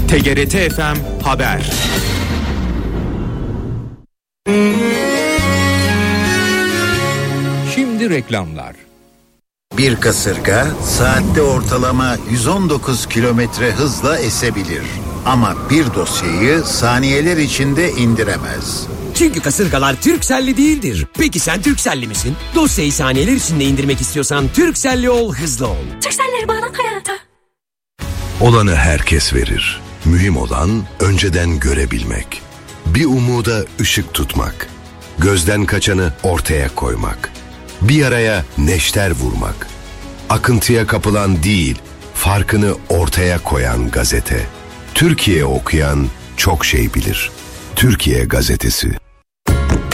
TGRT FM Haber. Şimdi reklamlar. Bir kasırga saatte ortalama 119 kilometre hızla esebilir. Ama bir dosyayı saniyeler içinde indiremez. Çünkü kasırgalar Turkcell'li değildir. Peki sen Turkcell'li misin? Dosyayı saniyeler içinde indirmek istiyorsan Turkcell'li ol, hızlı ol. Turkcell'leri bağlan hayata. Olanı herkes verir. Mühim olan önceden görebilmek. Bir umuda ışık tutmak. Gözden kaçanı ortaya koymak. Bir yaraya neşter vurmak. Akıntıya kapılan değil, farkını ortaya koyan gazete. Türkiye okuyan çok şey bilir. Türkiye Gazetesi.